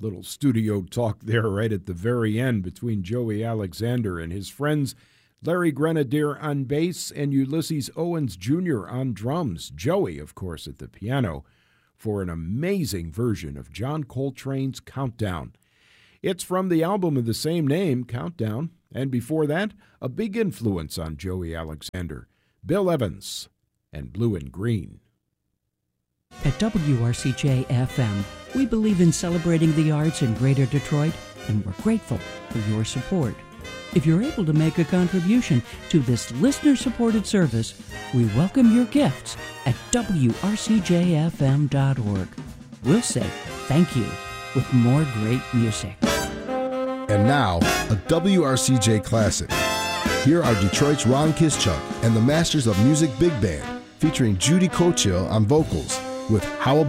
Little studio talk there right at the very end between Joey Alexander and his friends Larry Grenadier on bass and Ulysses Owens Jr. on drums. Joey, of course, at the piano for an amazing version of John Coltrane's Countdown. It's from the album of the same name, Countdown, and before that, a big influence on Joey Alexander, Bill Evans and Blue and Green. At WRCJ-FM, we believe in celebrating the arts in Greater Detroit, and we're grateful for your support. If you're able to make a contribution to this listener-supported service, we welcome your gifts at WRCJFM.org. We'll say thank you with more great music. And now, a WRCJ classic. Here are Detroit's Ron Kischuk and the Masters of Music Big Band, featuring Judy Cochill on vocals, with How About